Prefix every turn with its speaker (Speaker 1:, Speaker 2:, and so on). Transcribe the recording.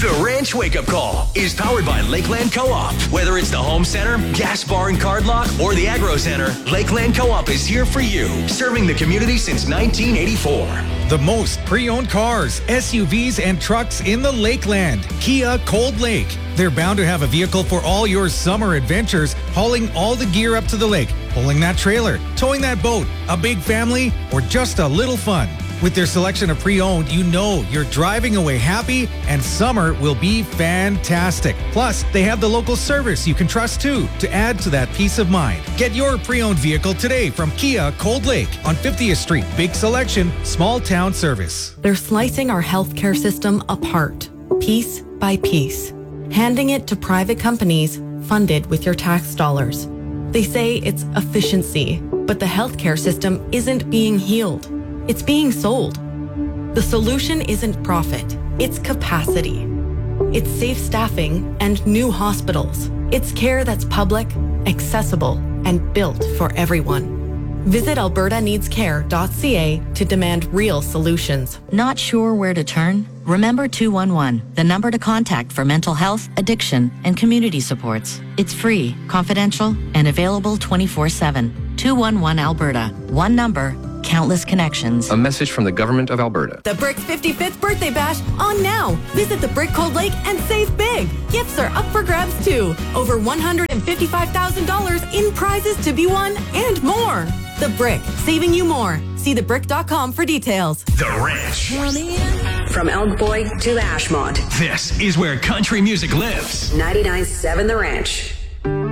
Speaker 1: The Ranch Wake Up Call is powered by Lakeland Co-op. Whether it's the home center, gas bar and card lock, or the agro center, Lakeland Co-op is here for you, serving the community since 1984.
Speaker 2: The most pre-owned cars, SUVs, and trucks in the Lakeland. Kia Cold Lake. They're bound to have a vehicle for all your summer adventures, hauling all the gear up to the lake, pulling that trailer, towing that boat, a big family, or just a little fun. With their selection of pre-owned, you know you're driving away happy, and summer will be fantastic. Plus, they have the local service you can trust too, to add to that peace of mind. Get your pre-owned vehicle today from Kia Cold Lake on 50th Street. Big selection, small town service.
Speaker 3: They're slicing our healthcare system apart, piece by piece, handing it to private companies funded with your tax dollars. They say it's efficiency, but the healthcare system isn't being healed. It's being sold. The solution isn't profit, it's capacity. It's safe staffing and new hospitals. It's care that's public, accessible, and built for everyone. Visit albertaneedscare.ca to demand real solutions.
Speaker 4: Not sure where to turn? Remember 211, the number to contact for mental health, addiction, and community supports. It's free, confidential, and available 24/7. 211 Alberta. One number, countless connections.
Speaker 5: A message from the Government of Alberta.
Speaker 3: The Brick's 55th birthday bash on now. Visit the Brick Cold Lake and save big. Gifts are up for grabs too. Over $155,000 in prizes to be won and more. The Brick, saving you more. See thebrick.com for details.
Speaker 1: The Ranch.
Speaker 6: From Elk Boy to Ashmont.
Speaker 1: This is where country music lives.
Speaker 6: 99.7 The Ranch.